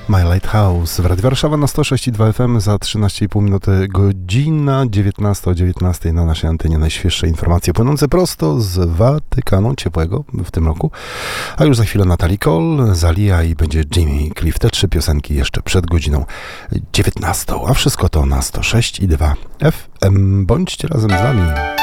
My Lighthouse w Radiu Warszawa na 106,2 FM za 13,5 minuty, godzina 19 o 19 na naszej antenie najświeższe informacje płynące prosto z Watykanu Ciepłego w tym roku. A już za chwilę Natalie Cole, Zalia i będzie Jimmy Cliff. Te trzy piosenki jeszcze przed godziną 19. A wszystko to na 106,2 FM. Bądźcie razem z nami.